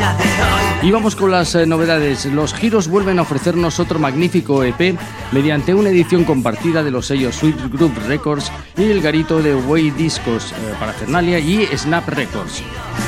Y vamos con las novedades. Los Giros vuelven a ofrecernos otro magnífico EP mediante una edición compartida de los sellos Sweet Group Records y el garito de Way Discos, Parafernalia y Snap Records.